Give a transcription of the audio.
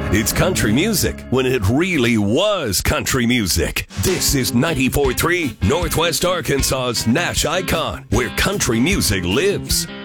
It's country music when it really was country music. This is 94.3 Northwest Arkansas's Nash Icon, where country music lives.